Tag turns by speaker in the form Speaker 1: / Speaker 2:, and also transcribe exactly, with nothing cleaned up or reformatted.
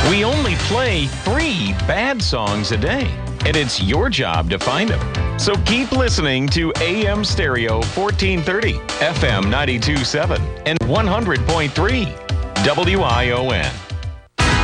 Speaker 1: We only play three bad songs a day, and it's your job to find them. So keep listening to A M Stereo fourteen thirty, F M ninety-two point seven, and one hundred point three W I O N.